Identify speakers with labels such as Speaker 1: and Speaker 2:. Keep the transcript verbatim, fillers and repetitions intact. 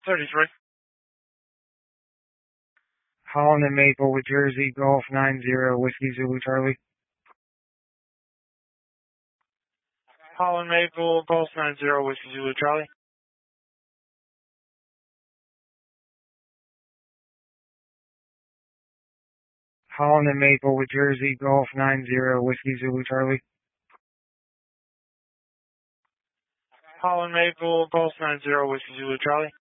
Speaker 1: thirty-three.
Speaker 2: Holland and Maple with Jersey, Golf nine zero, Whiskey Zulu Charlie.
Speaker 1: Holland Maple, Golf nine zero, Whiskey Zulu Charlie.
Speaker 2: Holland and Maple with Jersey, Golf nine zero, Whiskey Zulu Charlie.
Speaker 1: Holland Maple, Golf nine zero, Whiskey Zulu Charlie.